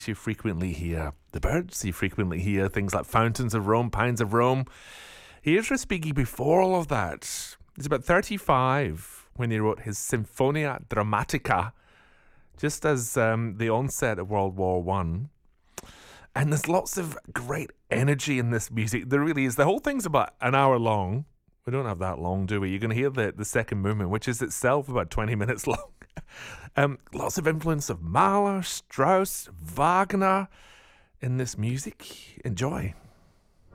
You frequently hear the birds, you frequently hear things like Fountains of Rome, Pines of Rome. Here's Respighi before all of that. He's about 35 when he wrote his Sinfonia Drammatica, just as the onset of World War One. And there's lots of great energy in this music. There really is. The whole thing's about an hour long. We don't have that long, do we? You're going to hear the second movement, which is itself about 20 minutes long. Lots of influence of Mahler, Strauss, Wagner in this music. Enjoy.